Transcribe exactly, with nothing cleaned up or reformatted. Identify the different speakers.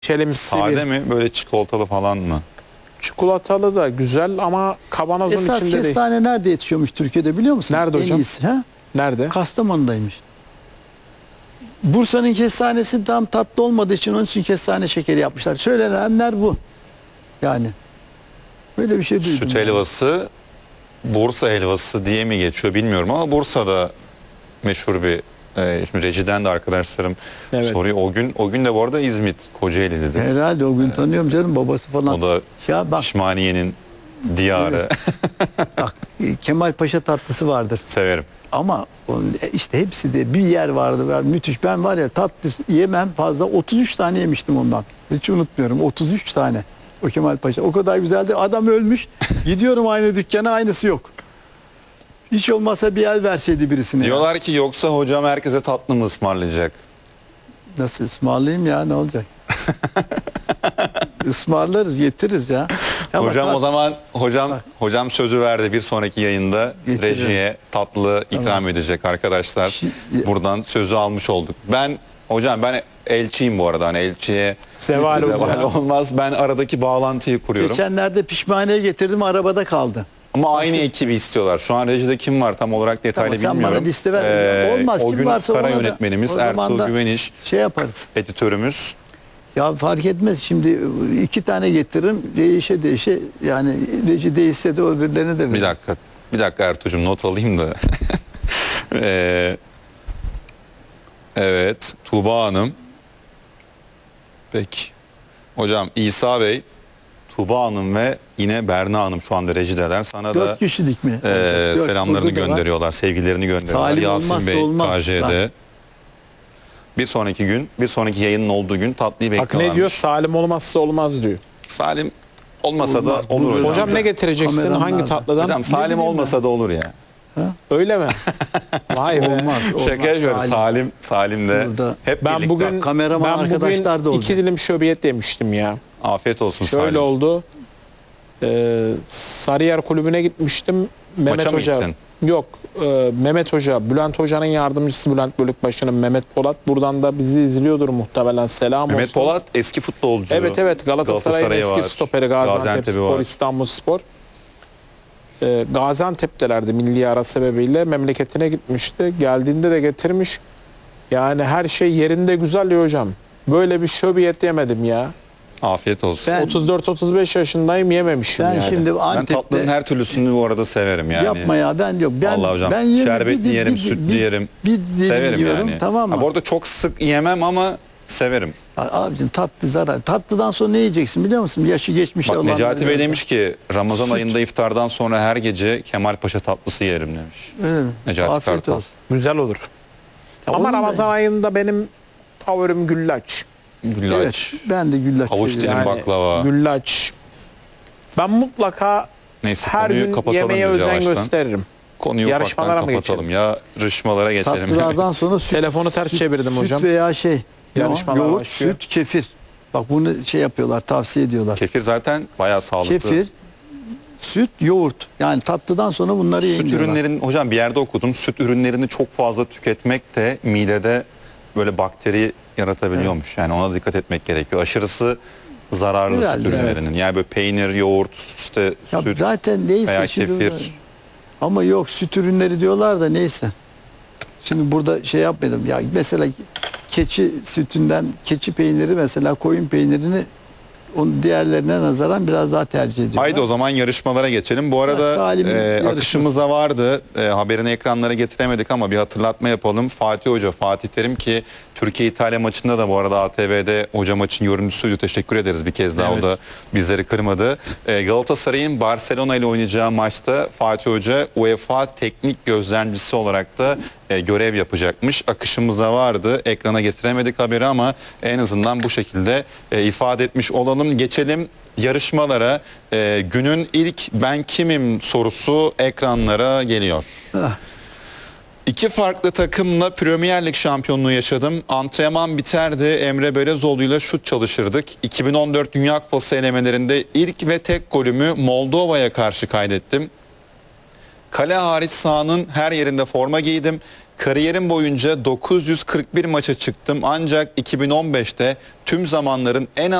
Speaker 1: Şelimsi
Speaker 2: Sade
Speaker 1: bir
Speaker 2: mi? Böyle çikolatalı falan mı?
Speaker 1: çikolatalı da güzel ama kavanozun
Speaker 3: Esas
Speaker 1: içinde değil.
Speaker 3: kestane nerede yetişiyormuş Türkiye'de biliyor musun?
Speaker 1: Nerede
Speaker 3: en
Speaker 1: hocam?
Speaker 3: iyisi, ha?
Speaker 1: Nerede?
Speaker 3: Kastamonu'daymış. Bursa'nın kestanesi tam tatlı olmadığı için onun için kestane şekeri yapmışlar. Söylenenler bu. Yani böyle bir şey duydum.
Speaker 2: Süt
Speaker 3: yani.
Speaker 2: helvası, Bursa helvası diye mi geçiyor bilmiyorum ama Bursa'da meşhur bir e, şimdi rejiden de arkadaşlarım
Speaker 1: Evet.
Speaker 2: soruyor. O gün o gün de bu arada İzmit, Kocaeli dedi.
Speaker 3: Herhalde o gün tanıyorum canım, babası falan.
Speaker 2: O da
Speaker 3: Ya bak,
Speaker 2: Pişmaniye'nin diyarı.
Speaker 3: bak Kemal Paşa tatlısı vardır.
Speaker 2: Severim.
Speaker 3: Ama onun işte hepsi de bir yer vardı. Ben, müthiş. Ben var ya tatlı yemem fazla. otuz üç tane yemiştim ondan. Hiç unutmuyorum. otuz üç tane. O Kemal Paşa. O kadar güzeldi. Adam ölmüş. Gidiyorum aynı dükkana, aynısı yok. Hiç olmazsa bir el verseydi birisine.
Speaker 2: Diyorlar ki yoksa hocam herkese tatlı mı ısmarlayacak?
Speaker 3: Nasıl ısmarlayayım ya, ne olacak? Ismarlarız, getiririz ya. Ya
Speaker 2: Hocam
Speaker 3: bak,
Speaker 2: o zaman hocam
Speaker 3: Bak.
Speaker 2: hocam sözü verdi, bir sonraki yayında
Speaker 3: Getiririm.
Speaker 2: rejiye tatlı ikram
Speaker 3: Tamam.
Speaker 2: edecek arkadaşlar.
Speaker 3: Şi-
Speaker 2: Buradan sözü almış olduk. Ben hocam ben elçiyim bu arada, hani elçiye
Speaker 1: Zeval
Speaker 2: zeval
Speaker 1: olacak.
Speaker 2: olmaz. Ben aradaki bağlantıyı kuruyorum.
Speaker 3: geçenlerde pişmaniye getirdim, arabada kaldı.
Speaker 2: Ama aynı ekibi istiyorlar. Şu an rejide kim var tam olarak detaylı
Speaker 3: Tamam, sen
Speaker 2: bilmiyorum.
Speaker 3: bana liste ver. Olmaz,
Speaker 2: o
Speaker 3: kim
Speaker 2: gün
Speaker 3: varsa
Speaker 2: kara
Speaker 3: ona da-
Speaker 2: yönetmenimiz
Speaker 3: o zaman
Speaker 2: Ertuğrul
Speaker 3: da-
Speaker 2: Güveniş,
Speaker 3: Şey yaparız.
Speaker 2: editörümüz.
Speaker 3: Ya fark etmez, şimdi iki tane getiririm, değişe değişe, yani reji değişse de öbürlerine de veririz.
Speaker 2: Bir dakika. Bir dakika Ertuğ'cum, not alayım da. Ee, evet. Tuğba Hanım. Peki. Hocam İsa Bey, Tuğba Hanım ve yine Berna Hanım şu anda rejideler. Sana da
Speaker 3: Dört kişilik mi?
Speaker 2: e,
Speaker 3: Dört,
Speaker 2: selamlarını
Speaker 3: burada da var.
Speaker 2: gönderiyorlar. Sevgilerini gönderiyorlar.
Speaker 3: Salim
Speaker 2: Yasin
Speaker 3: olmazsa
Speaker 2: Bey
Speaker 3: olmaz.
Speaker 2: K J'de. Bir sonraki gün, bir sonraki yayının olduğu gün tatlıyı
Speaker 1: Bak
Speaker 2: bekliyorlarmış.
Speaker 1: ne diyor? Salim olmazsa olmaz diyor.
Speaker 2: Salim olmasa
Speaker 3: Olmaz.
Speaker 2: da olur
Speaker 3: Buyurun.
Speaker 2: hocam.
Speaker 1: Hocam ne getireceksin?
Speaker 3: Kameraman
Speaker 1: Hangi
Speaker 3: nerede?
Speaker 1: tatlıdan?
Speaker 2: Hocam Salim
Speaker 3: bileyim
Speaker 2: olmasa da olur ya.
Speaker 1: Öyle mi? Vay be.
Speaker 3: Olmaz.
Speaker 2: Şaka
Speaker 3: olmaz.
Speaker 2: yapıyorum.
Speaker 3: Salim.
Speaker 2: Salim, Salim de
Speaker 3: Burada-
Speaker 2: hep
Speaker 1: Ben
Speaker 2: birlikte.
Speaker 1: bugün
Speaker 3: Kameraman
Speaker 1: ben
Speaker 3: arkadaşlar
Speaker 1: bugün
Speaker 3: da olacak.
Speaker 1: iki dilim şöbiyet yemiştim ya.
Speaker 2: Afiyet olsun
Speaker 1: Şöyle
Speaker 2: Salim.
Speaker 1: oldu. Ee, Sarıyer Kulübü'ne gitmiştim. Mehmet
Speaker 2: Maça mı
Speaker 1: Hoca.
Speaker 2: gittin?
Speaker 1: Yok. e, Mehmet Hoca, Bülent Hoca'nın yardımcısı Bülent Bölükbaşı'nın Mehmet Polat. Buradan da bizi izliyordur muhtemelen. Selam
Speaker 2: Mehmet
Speaker 1: olsun.
Speaker 2: Polat eski futbolcu.
Speaker 1: Evet evet, Galatasaray'ın
Speaker 2: Galatasaray'ı
Speaker 1: eski
Speaker 2: var.
Speaker 1: stoperi Gaziantep
Speaker 2: Gaziantep'i
Speaker 1: Spor,
Speaker 2: var.
Speaker 1: İstanbul Spor. Ee, Gaziantep'telerdi milli ara sebebiyle, memleketine gitmişti. Geldiğinde de getirmiş. Yani her şey yerinde güzel ya hocam. Böyle bir şöbiyet yemedim ya.
Speaker 2: Afiyet olsun.
Speaker 3: Ben-
Speaker 1: otuz dört otuz beş yaşındayım, yememişim
Speaker 3: Ben
Speaker 1: yani.
Speaker 3: şimdi
Speaker 2: Ben
Speaker 3: Antep'te
Speaker 2: tatlının her türlüsünü bu arada severim yani.
Speaker 3: yapma ya, ben yok. Ben,
Speaker 2: Vallahi hocam,
Speaker 3: ben yerim,
Speaker 2: şerbetli
Speaker 3: bir-
Speaker 2: yerim,
Speaker 3: bir-
Speaker 2: sütlü
Speaker 3: bir-
Speaker 2: yerim.
Speaker 3: Bir dilim
Speaker 2: Severim
Speaker 3: yiyorum,
Speaker 2: yani.
Speaker 3: tamam mı?
Speaker 2: Ha, bu arada çok sık yemem ama severim.
Speaker 3: Abicim tatlı zarar. Tatlıdan sonra ne yiyeceksin biliyor musun? Yaşı geçmiş
Speaker 2: Bak
Speaker 3: olanlar.
Speaker 2: Necati Bey
Speaker 3: biraz da.
Speaker 2: demiş ki Ramazan
Speaker 3: Süt.
Speaker 2: ayında iftardan sonra her gece Kemal Paşa tatlısı yerim demiş.
Speaker 3: Öyle mi?
Speaker 2: Necati
Speaker 3: Afiyet
Speaker 2: Kartal.
Speaker 3: olsun.
Speaker 1: Güzel olur.
Speaker 3: Ya
Speaker 1: Ama
Speaker 3: onun da-
Speaker 1: Ramazan ayında benim favorim güllaç.
Speaker 2: Güllaç.
Speaker 3: Evet, ben de güllaç
Speaker 2: Havuç
Speaker 3: seviyorum.
Speaker 2: dilim baklava.
Speaker 1: Güllaç. Ben mutlaka
Speaker 2: Neyse
Speaker 1: her
Speaker 2: konuyu
Speaker 1: gün
Speaker 2: kapatalım
Speaker 1: yemeğe
Speaker 2: biz
Speaker 1: özen
Speaker 2: yavaştan.
Speaker 1: gösteririm.
Speaker 2: Konuyu
Speaker 1: Yarışmalara
Speaker 2: ufaktan
Speaker 1: mı
Speaker 2: kapatalım. Ya yarışmalara geçelim.
Speaker 3: Tatlılardan sonra süt,
Speaker 1: Telefonu ters
Speaker 3: süt-
Speaker 1: çevirdim
Speaker 3: süt
Speaker 1: hocam.
Speaker 3: veya şey. ne o?
Speaker 1: Yarışmalar
Speaker 3: Yoğurt,
Speaker 1: başlıyor.
Speaker 3: süt, kefir. Bak bunu şey yapıyorlar, tavsiye ediyorlar.
Speaker 2: Kefir zaten bayağı sağlıklı.
Speaker 3: Kefir, süt, yoğurt. Yani tatlıdan sonra bunları yiyin
Speaker 2: Süt
Speaker 3: diyorlar.
Speaker 2: ürünlerin, hocam bir yerde okudum, süt ürünlerini çok fazla tüketmek de midede böyle bakteri yaratabiliyormuş. Yani ona dikkat etmek gerekiyor. Aşırısı zararlı
Speaker 3: Herhalde,
Speaker 2: süt ürünlerinin. Yani böyle peynir, yoğurt, işte
Speaker 3: Ya
Speaker 2: süt
Speaker 3: zaten neyse
Speaker 2: veya
Speaker 3: şimdi-
Speaker 2: kefir.
Speaker 3: Ama yok, süt ürünleri diyorlar da neyse. Şimdi burada şey yapmadım. Ya mesela keçi sütünden, keçi peyniri mesela, koyun peynirini onun diğerlerine nazaran biraz daha tercih ediyorlar.
Speaker 2: Haydi o zaman yarışmalara geçelim. Bu
Speaker 3: Ha,
Speaker 2: arada
Speaker 3: Salim'in
Speaker 2: e,
Speaker 3: yarışması.
Speaker 2: akışımız da vardı. E, haberini ekranlara getiremedik ama bir hatırlatma yapalım. Fatih Hoca, Fatih Terim ki Türkiye-İtalya maçında da bu arada A T V'de hoca maçın yorumcusuydu. Teşekkür ederiz bir kez daha.
Speaker 1: Evet.
Speaker 2: O da bizleri kırmadı. E, Galatasaray'ın Barcelona ile oynayacağı maçta Fatih Hoca UEFA teknik gözlemcisi olarak da e, görev yapacakmış. Akışımızda vardı. Ekrana getiremedik haberi ama en azından bu şekilde e, ifade etmiş olalım. Geçelim yarışmalara. E, günün ilk ben kimim sorusu ekranlara geliyor.
Speaker 3: Ah.
Speaker 2: İki farklı takımla Premier Lig şampiyonluğu yaşadım. Antrenman biterdi. Emre Belezoğlu ile şut çalışırdık. iki bin on dört Dünya Kupası elemelerinde ilk ve tek golümü Moldova'ya karşı kaydettim. Kale hariç sahanın her yerinde forma giydim. Kariyerim boyunca dokuz yüz kırk bir maça çıktım ancak iki bin on beşte tüm zamanların en